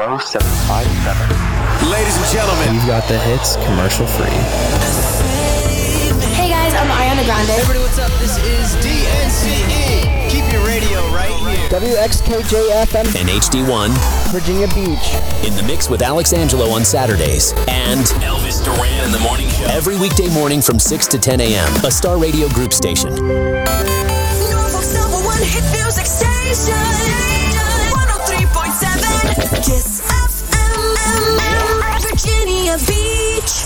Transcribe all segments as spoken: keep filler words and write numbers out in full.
oh seven five seven. Ladies and gentlemen, you've got the hits commercial free. Hey guys, I'm Ariana Grande. Hey everybody, what's up? This is D N C E. Keep your radio right here. W X K J F M and H D one, Virginia Beach. In the mix with Alex Angelo on Saturdays and Elvis Duran in the morning show. Every weekday morning from six to ten a.m. A Star Radio Group station. Norfolk's number one hit music station. one oh three point seven Kiss F M, Virginia Beach.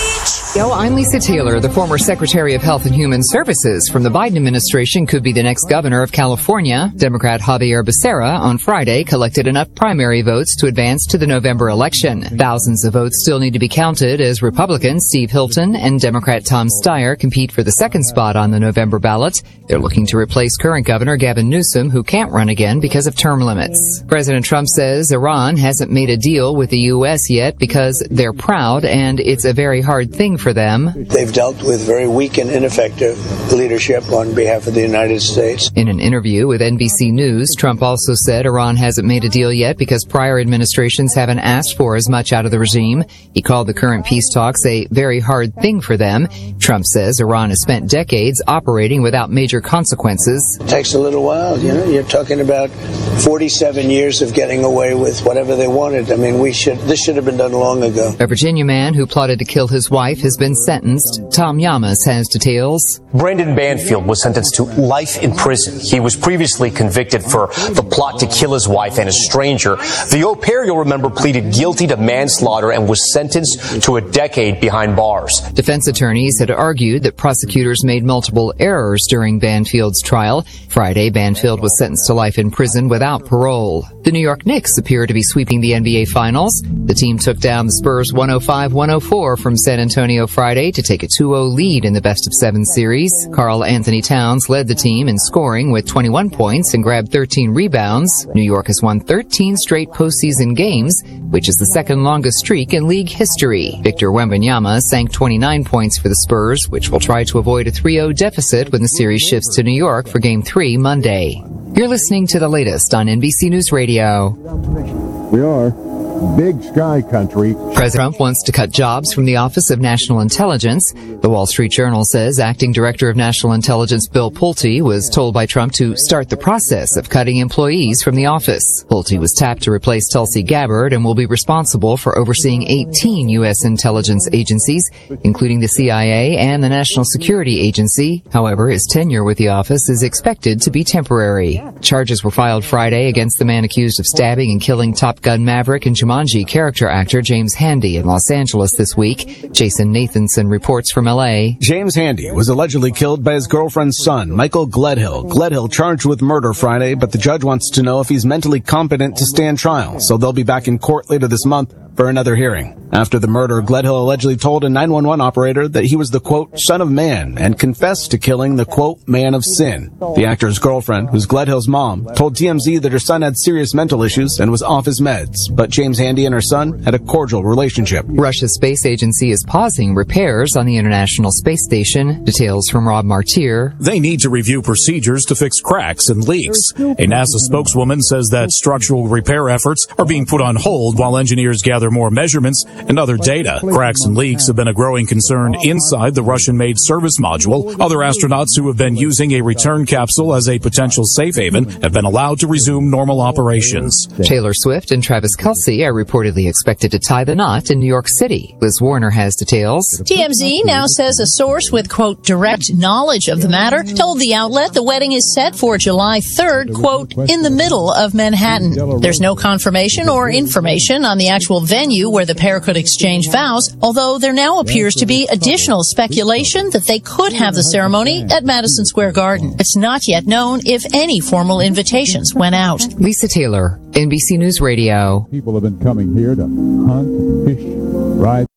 Yo, I'm Lisa Taylor. The former Secretary of Health and Human Services from the Biden administration could be the next governor of California. Democrat Javier Becerra on Friday collected enough primary votes to advance to the November election. Thousands of votes still need to be counted as Republican Steve Hilton and Democrat Tom Steyer compete for the second spot on the November ballot. They're looking to replace current Governor Gavin Newsom, who can't run again because of term limits. President Trump says Iran hasn't made a deal with the U S yet because they're proud and it's a very hard thing for them. They've dealt with very weak and ineffective leadership on behalf of the United States. In an interview with N B C News, Trump also said Iran hasn't made a deal yet because prior administrations haven't asked for as much out of the regime. He called the current peace talks a very hard thing for them. Trump says Iran has spent decades operating without major consequences. It takes a little while, you know. You're talking about forty-seven years of getting away with whatever they wanted. I mean, we should. This should have been done long ago. A Virginia man who plotted to kill his wife has been sentenced. Tom Llamas has details. Brandon Banfield was sentenced to life in prison. He was previously convicted for the plot to kill his wife and a stranger. The au pair, you'll remember, pleaded guilty to manslaughter and was sentenced to a decade behind bars. Defense attorneys had argued that prosecutors made multiple errors during Banfield's trial. Friday, Banfield was sentenced to life in prison without parole. The New York Knicks appear to be sweeping the N B A Finals. The team took down the Spurs one oh five one oh four from San Antonio Friday to take a two oh lead in the best of seven series. Karl Anthony Towns led the team in scoring with twenty-one points and grabbed thirteen rebounds. New York has won thirteen straight postseason games, which is the second longest streak in league history. Victor Wembanyama sank twenty-nine points for the Spurs, which will try to avoid a three oh deficit when the series shifts to New York for Game three Monday. You're listening to the latest on N B C News Radio. We are Big Sky Country. President Trump wants to cut jobs from the Office of National Intelligence. The Wall Street Journal says Acting Director of National Intelligence Bill Pulte was told by Trump to start the process of cutting employees from the office. Pulte was tapped to replace Tulsi Gabbard and will be responsible for overseeing eighteen U S intelligence agencies, including the C I A and the National Security Agency. However, his tenure with the office is expected to be temporary. Charges were filed Friday against the man accused of stabbing and killing Top Gun Maverick and Jumanji character actor James Handy in Los Angeles this week. Jason Nathanson reports from L A. James Handy was allegedly killed by his girlfriend's son, Michael Gledhill. Gledhill charged with murder Friday, but the judge wants to know if he's mentally competent to stand trial, so they'll be back in court later this month for another hearing. After the murder, Gledhill allegedly told a nine one one operator that he was the, quote, son of man, and confessed to killing the, quote, man of sin. The actor's girlfriend, who's Gledhill's mom, told T M Z that her son had serious mental issues and was off his meds, but James Handy and her son had a cordial relationship. Russia's space agency is pausing repairs on the International Space Station. Details from Rob Martier. They need to review procedures to fix cracks and leaks. A NASA spokeswoman says that structural repair efforts are being put on hold while engineers gather more measurements and other data. Cracks and leaks have been a growing concern inside the Russian-made service module. Other astronauts who have been using a return capsule as a potential safe haven have been allowed to resume normal operations. Taylor Swift and Travis Kelce are reportedly expected to tie the knot in New York City. Liz Warner has details. T M Z now says a source with, quote, direct knowledge of the matter told the outlet the wedding is set for July third, quote, in the middle of Manhattan. There's no confirmation or information on the actual venue where the pair could exchange vows, although there now appears to be additional speculation that they could have the ceremony at Madison Square Garden. It's not yet known if any formal invitations went out. Lisa Taylor, N B C News Radio. People have been coming here to hunt, fish, ride.